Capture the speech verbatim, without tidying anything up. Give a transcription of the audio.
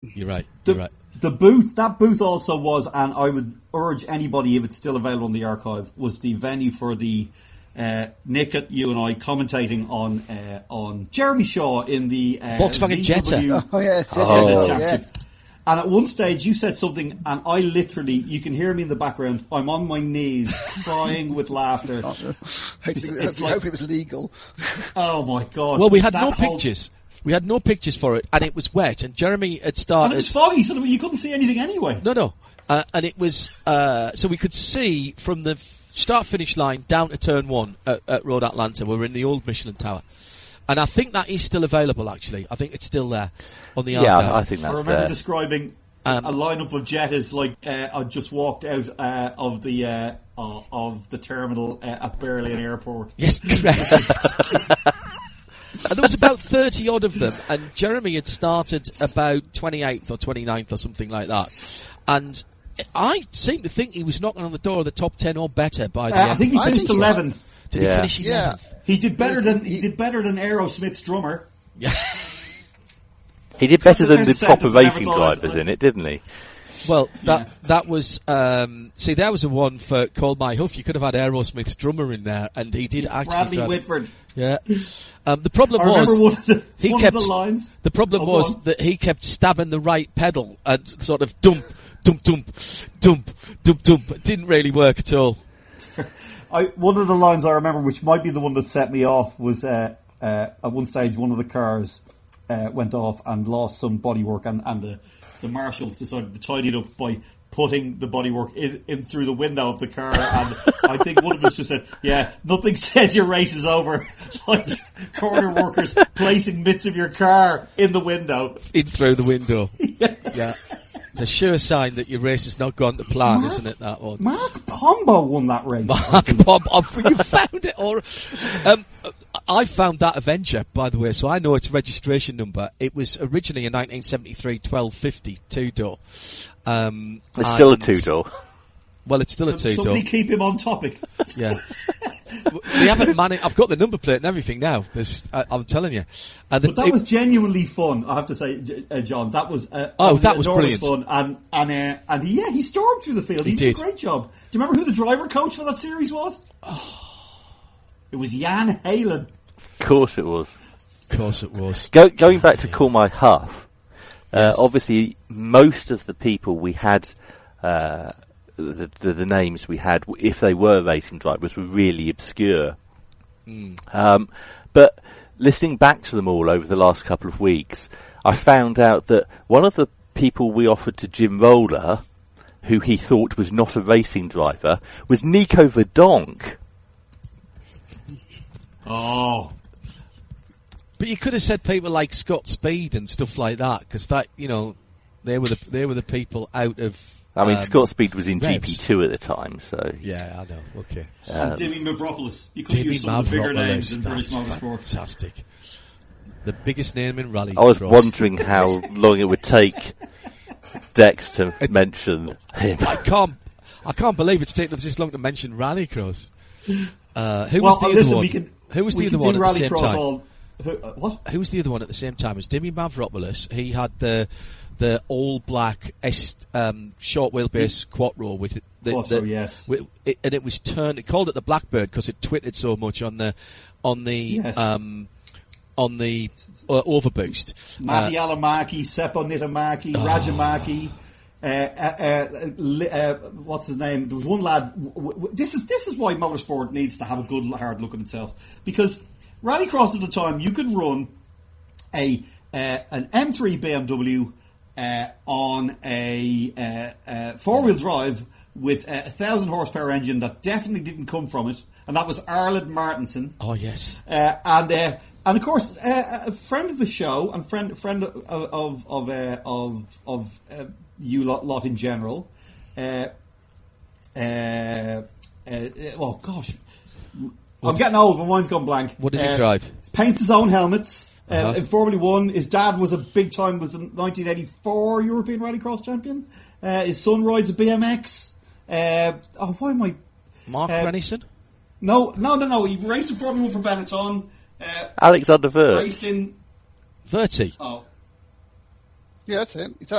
You're right. The, You're right. The booth, that booth also was, and I would urge anybody, if it's still available on the archive, was the venue for the uh, Nick, you and I commentating on uh, on Jeremy Shaw in the uh, Volkswagen Jetta. Oh yes, yes, oh, yes. yes. And at one stage you said something, and I literally, you can hear me in the background, I'm on my knees crying with laughter. Hopefully, it's hopefully, like, hopefully it was illegal. Oh my God. Well, we had That no whole, pictures. We had no pictures for it, and it was wet, and Jeremy had And started... it was foggy, so you couldn't see anything anyway. No, no. Uh, and it was... Uh, so we could see from the start-finish line down to turn one at, at Road Atlanta. We were in the old Michelin Tower. And I think that is still available, actually. I think it's still there on the yeah, archive. I think that's I remember there. describing Um, a lineup of Jettas like uh, I just walked out uh, of the uh, uh, of the terminal uh, at Berlin Airport. Yes, correct. And there was about thirty odd of them, and Jeremy had started about twenty-eighth or twenty-ninth or something like that. And I seem to think he was knocking on the door of the top ten or better by the Uh, end. I think he I finished think he- eleventh. Did Yeah. he finish Yeah. eleventh? He did better Yes, than he- he did better than Aerosmith's drummer. Yeah. He did better than the There's proper sentence I never racing thought I'd- drivers in it, didn't he? Well, that Yeah. that was um, see, there was a one for Call My Huff. You could have had Aerosmith's drummer in there, and he did actually. Bradley drive- Whitford. Yeah. Um, the problem I remember was one of the, he one kept of the lines. the problem Oh, go was on. that he kept stabbing the right pedal and sort of dump, dump, dump, dump, dump, dump. It didn't really work at all. I, one of the lines I remember, which might be the one that set me off, was uh, uh, at one stage one of the cars uh, went off and lost some bodywork, and, and the, the marshals decided to tidy it up by putting the bodywork in, in through the window of the car. And I think one of us just said, "Yeah, nothing says your race is over like corner workers placing bits of your car in the window." In through the window. Yeah. yeah. It's a sure sign that your race has not gone to plan, Mark- isn't it, that one? Mark Pombo won that race. Mark Bob, you found it, or um, I found that Avenger, by the way, so I know its registration number. It was originally a nineteen seventy-three twelve fifty two-door. Um, It's still a and- two-door. Well, it's still a two-door. Somebody keep him on topic. Yeah. They haven't managed. I've got the number plate and everything now. There's, I, I'm telling you. And the, But that it- was genuinely fun, I have to say, J- uh, John. That was uh, Oh, that was enormous brilliant. fun, and and uh, and he, yeah, he stormed through the field. He, He did. did. a great job. Do you remember who the driver coach for that series was? It was Jan Halen. Of course it was. Of course it was. Go, going back to Call My Huff, uh, Yes. obviously most of the people we had, uh, the, the, the names we had, if they were racing drivers, were really obscure. Mm. Um, but listening back to them all over the last couple of weeks, I found out that one of the people we offered to Jim Roller, who he thought was not a racing driver, was Nico Verdonk. Oh, But you could have said people like Scott Speed and stuff like that, because that, you know, they were the they were the people out of. I mean, um, Scott Speed was in G P Revs. two at the time, so... Yeah, I know. Okay. and Dimmy Mavropoulos. You could Timmy use some of the bigger names Mavropoulos, in British that's motorsport. fantastic. The biggest name in rally. I was cross. wondering how long it would take Dex to It- mention him. I can't. I can't believe it's taken us this long to mention Rallycross. Uh, who Well, was the uh, other listen, one? we can. who was we the other can one do at the same Rallycross time? all- who, uh, what? Who was the other one at the same time? It was Dimmy Mavropoulos. He had the the all black S, um, short wheelbase Quattro with it. The, Quattro, the- yes. with it, and it was turned. It called it the Blackbird because it twittered so much on the on the Yes. um, on the uh, overboost. Matti Uh, Alamaki, Seppo Nitamaki, Oh. Rajamaki. Uh, uh, uh, li- uh, what's his name? There was one lad. W- w- this is this is why motorsport needs to have a good hard look at itself, because Rallycross at the time you could run a uh, an M three B M W uh, on a uh, uh, four wheel drive with a, a thousand horsepower engine that definitely didn't come from it, and that was Arlen Martinson. oh yes. Uh, and uh, and of course, uh, a friend of the show and friend friend of of of uh, of, of uh, you lot, lot in general. Uh, uh, uh, oh gosh, I'm getting old. My mind's gone blank. What did he Uh, drive? Paints his own helmets. Uh, Uh-huh. In Formula One, his dad was a big time was the nineteen eighty-four European Rallycross champion. Uh, his son rides a B M X. Uh, oh, why am I? Mark uh, Rennison? No, no, no, no. He raced in Formula One for Benetton. Uh, Alexander Wirtz. raced in. Verti. Oh, Yeah, that's it. It's